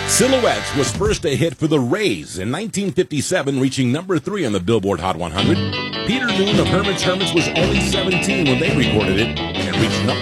Silhouettes was first a hit for the Rays in 1957, reaching number 3 on the Billboard Hot 100. Peter Noone of Herman's Hermits was only 17 when they recorded it and reached number